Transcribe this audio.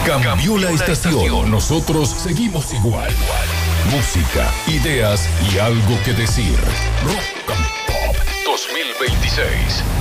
Cambió la estación. Nosotros seguimos igual. Música, ideas y algo que decir. Rock and Pop 2026.